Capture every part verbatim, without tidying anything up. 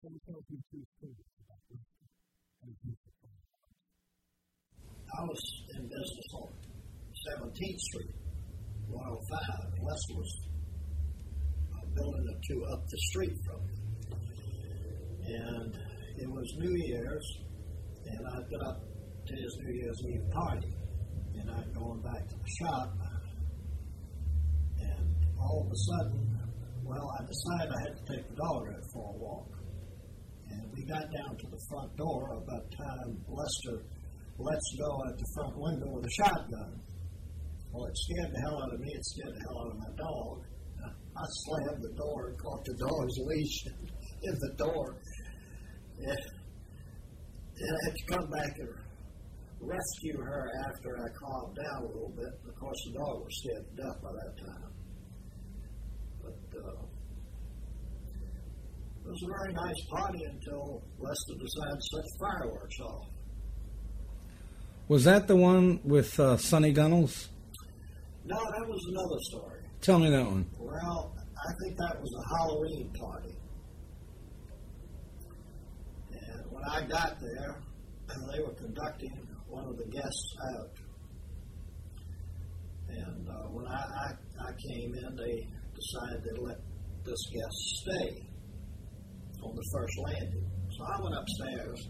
I was in business on seventeenth Street, one oh five. Lester was uh, building a two up the street from me. And it was New Year's, and I'd been up to his New Year's Eve party. And I'd gone back to the shop, and all of a sudden, well, I decided I had to take the dog out for a walk. And we got down to the front door about time Lester lets go at the front window with a shotgun. Well, it scared the hell out of me. It scared the hell out of my dog. I slammed the door and caught the dog's leash in the door. And, and I had to come back and rescue her after I calmed down a little bit. Of course, the dog was scared to death by that time. But uh, it was a very nice party until Lester decided to set fireworks off. Was that the one with uh, Sonny Gunnels? No, that was another story. Tell me that one. Well, I think that was a Halloween party. And when I got there, they were conducting one of the guests out. And uh, when I, I, I came in, they decided to let this guest stay on the first landing. So I went upstairs.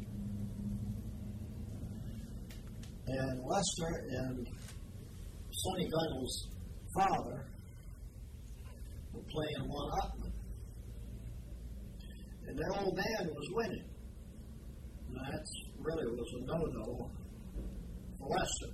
And Lester and Sonny Gunnels' father were playing one-upman. And their old man was winning. And that really was a no-no for Lester.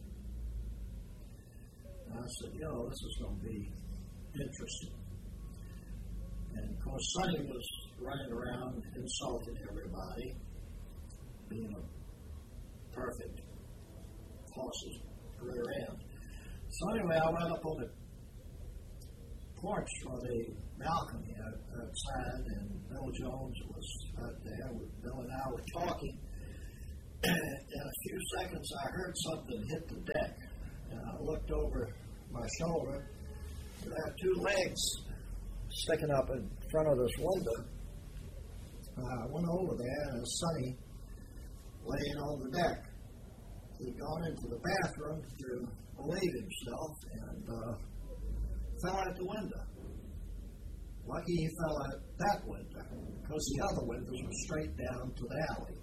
And I said, you know, this is going to be interesting. And of course, Sonny was running around insulting everybody, being a perfect horse's rear end. So anyway, I went up on the porch for the balcony outside, and Bill Jones was out there. Bill and I were talking. In a few seconds, I heard something hit the deck, and I looked over my shoulder. There are two legs sticking up in front of this window. I went over there, and Sonny laying on the deck. He'd gone into the bathroom to relieve himself and uh, fell out the window. Lucky he fell out that window, because the other windows were straight down to the alley.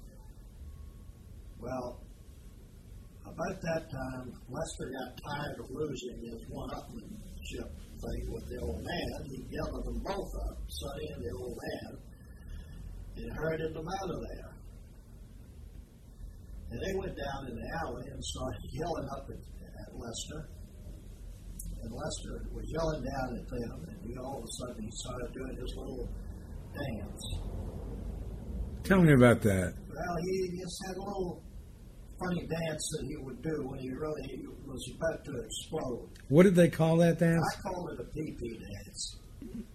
Well, about that time, Lester got tired of losing his one-upmanship thing with the old man. He gathered them both up, Sonny and the old man, and herded them out of there. And they went down in the alley and started yelling up at, at Lester. And Lester was yelling down at them, and he, all of a sudden he started doing his little dance. Tell me about that. Well, he just had a little funny dance that he would do when he really was about to explode. What did they call that dance? I called it a pee-pee dance.